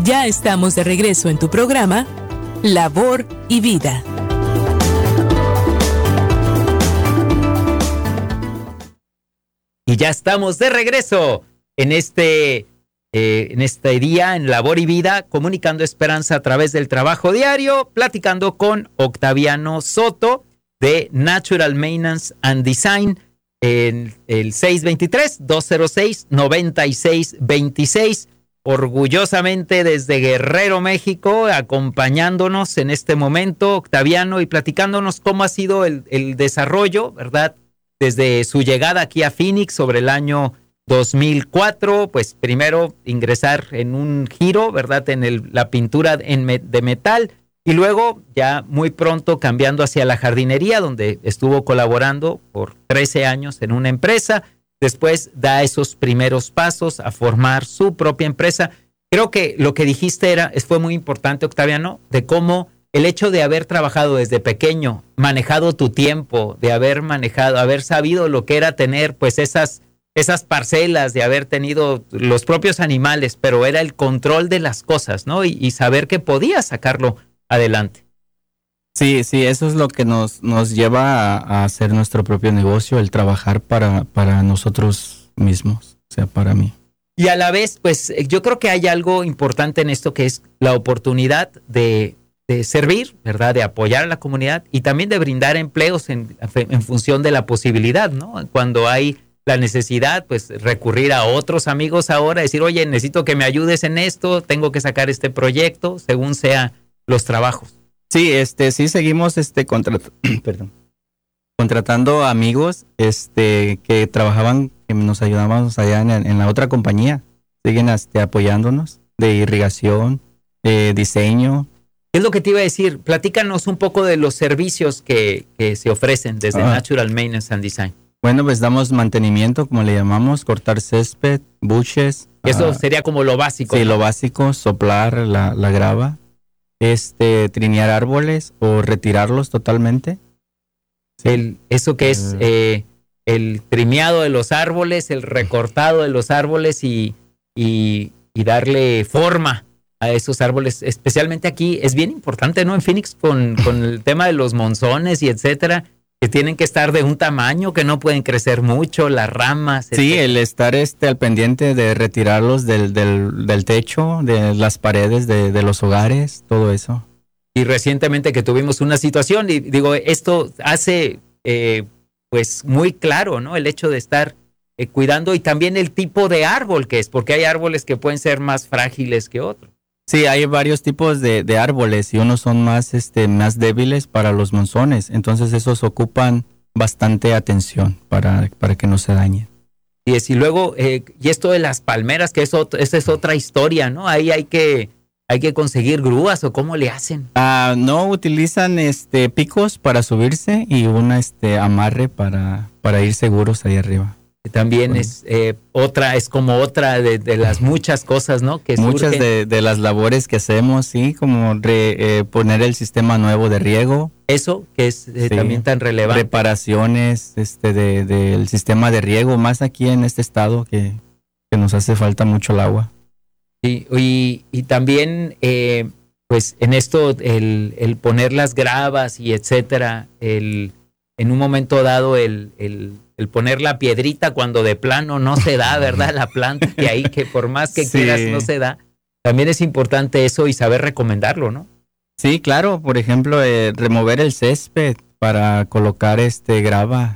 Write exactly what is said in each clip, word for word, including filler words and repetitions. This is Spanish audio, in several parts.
Ya estamos de regreso en tu programa Labor y Vida. Y ya estamos de regreso en este, eh, en este día en Labor y Vida, comunicando esperanza a través del trabajo diario, platicando con Octaviano Soto de Natural Maintenance and Design en el seis dos tres, dos cero seis, nueve seis dos seis. Orgullosamente desde Guerrero, México, acompañándonos en este momento, Octaviano, y platicándonos cómo ha sido el, el desarrollo, ¿verdad? Desde su llegada aquí a Phoenix sobre el año dos mil cuatro, pues primero ingresar en un giro, ¿verdad? En el, la pintura en me, de metal, y luego ya muy pronto cambiando hacia la jardinería, donde estuvo colaborando por trece años en una empresa. Después da esos primeros pasos a formar su propia empresa. Creo que lo que dijiste era, fue muy importante, Octaviano, de cómo el hecho de haber trabajado desde pequeño, manejado tu tiempo, de haber manejado, haber sabido lo que era tener pues esas, esas parcelas, de haber tenido los propios animales, pero era el control de las cosas, ¿no? Y, y saber que podías sacarlo adelante. Sí, sí, eso es lo que nos, nos lleva a, a hacer nuestro propio negocio, el trabajar para, para nosotros mismos, o sea, para mí. Y a la vez, pues yo creo que hay algo importante en esto, que es la oportunidad de, de servir, ¿verdad? De apoyar a la comunidad y también de brindar empleos en, en función de la posibilidad, ¿no? Cuando hay la necesidad, pues recurrir a otros amigos ahora, decir, oye, necesito que me ayudes en esto, tengo que sacar este proyecto, según sean los trabajos. Sí, este, sí seguimos este contrat- perdón, contratando amigos este, que trabajaban, que nos ayudábamos allá en, en la otra compañía. Siguen este, apoyándonos de irrigación, de diseño. ¿Qué es lo que te iba a decir? Platícanos un poco de los servicios que, que se ofrecen desde ah. Natural Maintenance and Design. Bueno, pues damos mantenimiento, como le llamamos, cortar césped, buches. Eso uh, sería como lo básico. Sí, ¿no? lo básico, soplar la, la grava. Este, trinear árboles o retirarlos totalmente. El, eso que es eh, el trimeado de los árboles, el recortado de los árboles y, y, y darle forma a esos árboles. Especialmente aquí es bien importante, ¿no? En Phoenix con, con el tema de los monzones y etcétera, que tienen que estar de un tamaño, que no pueden crecer mucho, las ramas. Sí, etcétera. El estar este al pendiente de retirarlos del, del, del techo, de las paredes de, de los hogares, todo eso. Y recientemente que tuvimos una situación, y digo, esto hace eh, pues muy claro, ¿no? El hecho de estar eh, cuidando y también el tipo de árbol que es, porque hay árboles que pueden ser más frágiles que otros. Sí, hay varios tipos de, de árboles y unos son más, este, más débiles para los monzones. Entonces esos ocupan bastante atención para, para que no se dañen. Y, es, y luego, eh, y esto de las palmeras, que eso, esa es otra historia, ¿no? Ahí hay que, hay que conseguir grúas, ¿o cómo le hacen? Ah, no, utilizan este, picos para subirse y un este, amarre para, para ir seguros ahí arriba. También bueno. es eh, otra, es como otra de, de las muchas cosas, ¿no? Que muchas de, de las labores que hacemos, sí, como re, eh, poner el sistema nuevo de riego. Eso, que es eh, sí. también tan relevante. Reparaciones este, de, del sistema de riego, más aquí en este estado que, que nos hace falta mucho el agua. Sí, y, y también, eh, pues en esto, el, el poner las gravas y etcétera, el, en un momento dado, el... el el poner la piedrita cuando de plano no se da, ¿verdad? La planta que ahí, que por más que sí. quieras no se da. También es importante eso y saber recomendarlo, ¿no? Sí, claro. Por ejemplo, eh, remover el césped para colocar este grava,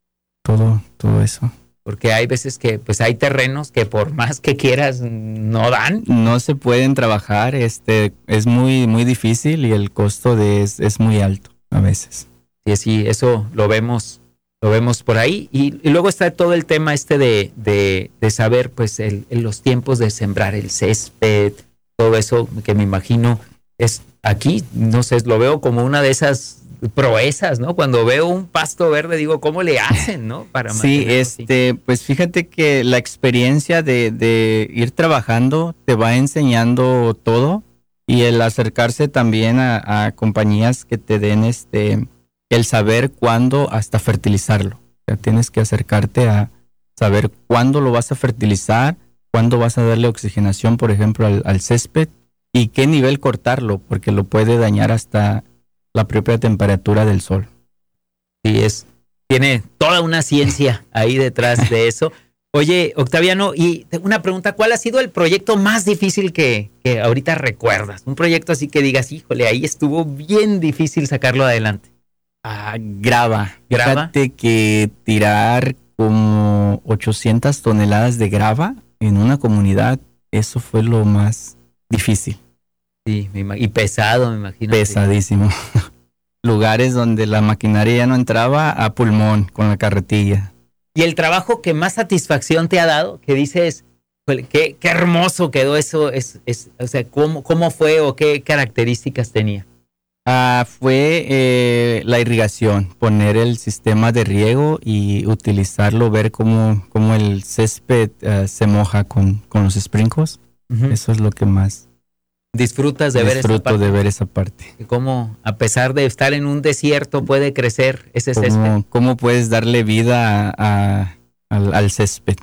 todo, todo eso. Porque hay veces que pues hay terrenos que por más que quieras no dan. No se pueden trabajar, este, es muy, muy difícil y el costo de es, es muy alto a veces. Sí, sí, eso lo vemos. Lo vemos por ahí. Y, y luego está todo el tema este de, de, de saber, pues, el, el, los tiempos de sembrar el césped, todo eso que me imagino es aquí, no sé, lo veo como una de esas proezas, ¿no? Cuando veo un pasto verde, digo, ¿cómo le hacen, no? Para sí, este, así. Pues fíjate que la experiencia de, de ir trabajando te va enseñando todo y el acercarse también a, a compañías que te den este... el saber cuándo hasta fertilizarlo. O sea, tienes que acercarte a saber cuándo lo vas a fertilizar, cuándo vas a darle oxigenación, por ejemplo, al, al césped y qué nivel cortarlo, porque lo puede dañar hasta la propia temperatura del sol. Sí, es, tiene toda una ciencia ahí detrás de eso. Oye, Octaviano, y una pregunta, ¿cuál ha sido el proyecto más difícil que, que ahorita recuerdas? Un proyecto así que digas, híjole, ahí estuvo bien difícil sacarlo adelante. Ah, grava. ¿Grava? Fíjate que tirar como ochocientas toneladas de grava en una comunidad, eso fue lo más difícil. Sí, me imag- y pesado, me imagino. Pesadísimo. Lugares donde la maquinaria ya no entraba a pulmón con la carretilla. Y el trabajo que más satisfacción te ha dado, que dices, "Híjole, qué, qué hermoso quedó eso, es, es, o sea, ¿cómo, cómo fue o qué características tenía? Ah, fue eh, la irrigación, poner el sistema de riego y utilizarlo, ver cómo, cómo el césped uh, se moja con, con los sprinkles. Uh-huh. Eso es lo que más disfrutas de ver esa disfruto parte. de ver esa parte. Cómo, a pesar de estar en un desierto, puede crecer ese césped. ¿Cómo, cómo puedes darle vida a, a, al, al césped?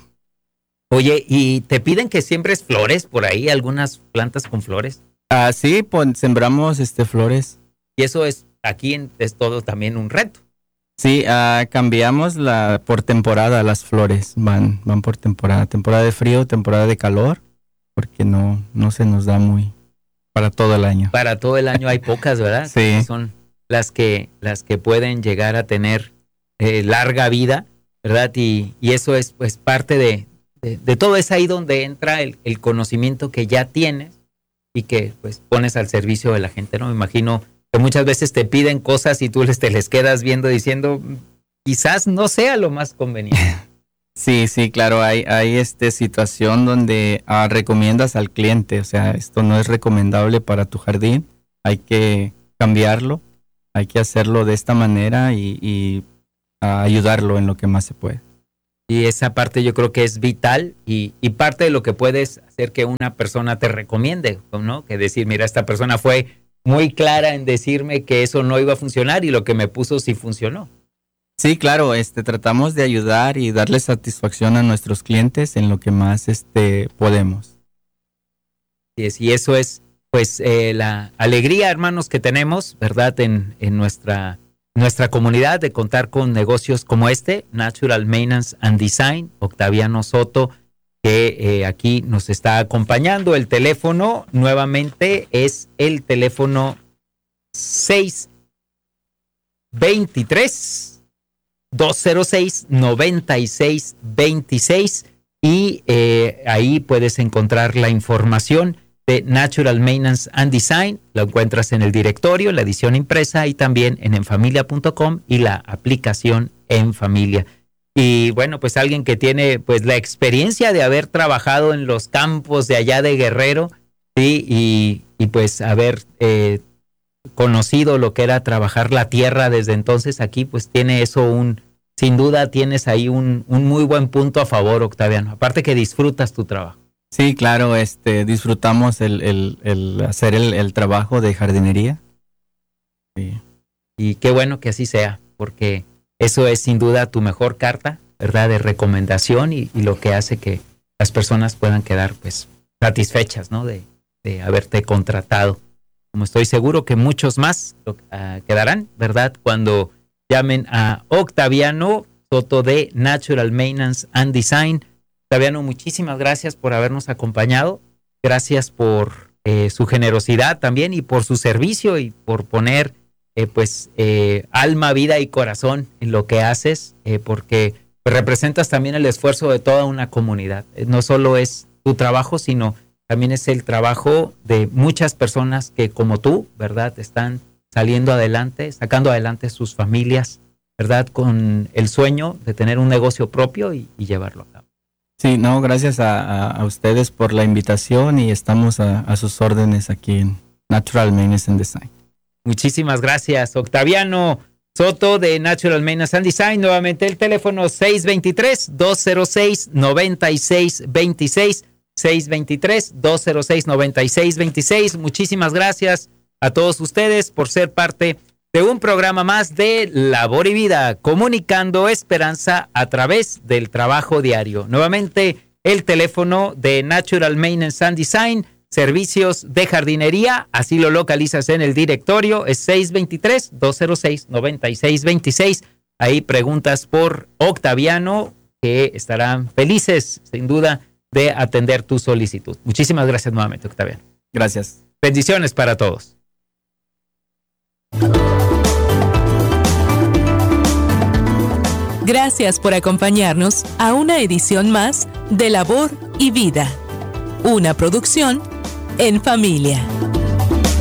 Oye, ¿y te piden que siembres flores por ahí, algunas plantas con flores? Ah, sí, pues, sembramos este, flores. Y eso es, aquí en, es todo también un reto. Sí, ah, cambiamos la por temporada las flores, van, van por temporada, temporada de frío, temporada de calor, porque no, no se nos da muy para todo el año. Para todo el año hay pocas, ¿verdad? Sí. Son las que, las que pueden llegar a tener eh, larga vida, ¿verdad? Y, y eso es pues parte de, de, de todo, es ahí donde entra el, el conocimiento que ya tienes y que pues pones al servicio de la gente, ¿no? Me imagino que muchas veces te piden cosas y tú les, te les quedas viendo diciendo, quizás no sea lo más conveniente. Sí, sí, claro, hay, hay este situación donde ah, recomiendas al cliente, o sea, esto no es recomendable para tu jardín, hay que cambiarlo, hay que hacerlo de esta manera y, y ah, ayudarlo en lo que más se puede. Y esa parte yo creo que es vital y, y parte de lo que puedes hacer que una persona te recomiende, ¿no? Que decir, mira, esta persona fue muy clara en decirme que eso no iba a funcionar y lo que me puso sí funcionó. Sí, claro, este, tratamos de ayudar y darle satisfacción a nuestros clientes en lo que más este, podemos. Y eso es, pues, eh, la alegría, hermanos, que tenemos, ¿verdad? En, en nuestra, nuestra comunidad de contar con negocios como este, Natural Maintenance and Design, Octaviano Soto, que eh, aquí nos está acompañando. El teléfono, nuevamente, es el teléfono seis veintitrés dos cero seis noventa y seis veintiséis y eh, ahí puedes encontrar la información de Natural Maintenance and Design. Lo encuentras en el directorio, la edición impresa y también en enfamilia punto com y la aplicación En Familia. Y bueno, pues alguien que tiene pues la experiencia de haber trabajado en los campos de allá de Guerrero, ¿sí? y, y pues haber eh, conocido lo que era trabajar la tierra desde entonces, aquí pues tiene eso un, sin duda tienes ahí un, un muy buen punto a favor, Octaviano, aparte que disfrutas tu trabajo. Sí, claro, este, disfrutamos el, el, el hacer el, el trabajo de jardinería. Sí. Y qué bueno que así sea, porque eso es sin duda tu mejor carta, ¿verdad? De recomendación y, y lo que hace que las personas puedan quedar pues satisfechas, ¿no? De, de haberte contratado. Como estoy seguro que muchos más uh, quedarán, ¿verdad? Cuando llamen a Octaviano Soto de Natural Maintenance and Design. Octaviano, muchísimas gracias por habernos acompañado. Gracias por eh, su generosidad también y por su servicio y por poner eh, pues eh, alma, vida y corazón en lo que haces, eh, porque representas también el esfuerzo de toda una comunidad. Eh, no solo es tu trabajo, sino también es el trabajo de muchas personas que como tú, ¿verdad? Están saliendo adelante, sacando adelante sus familias, ¿verdad? Con el sueño de tener un negocio propio y, y llevarlo a cabo. Sí, no, gracias a, a, a ustedes por la invitación y estamos a, a sus órdenes aquí en Natural Maintenance and Design. Muchísimas gracias, Octaviano Soto de Natural Maintenance and Design. Nuevamente el teléfono seis veintitrés dos cero seis noventa y seis veintiséis. seis veintitrés dos cero seis noventa y seis veintiséis. Muchísimas gracias a todos ustedes por ser parte de un programa más de Labor y Vida, comunicando esperanza a través del trabajo diario. Nuevamente, el teléfono de Natural Maintenance and Design, servicios de jardinería, así lo localizas en el directorio, es seis dos tres, dos cero seis, nueve seis dos seis. Ahí preguntas por Octaviano, que estarán felices, sin duda, de atender tu solicitud. Muchísimas gracias nuevamente, Octaviano. Gracias. Bendiciones para todos. Gracias por acompañarnos a una edición más de Labor y Vida, una producción en familia.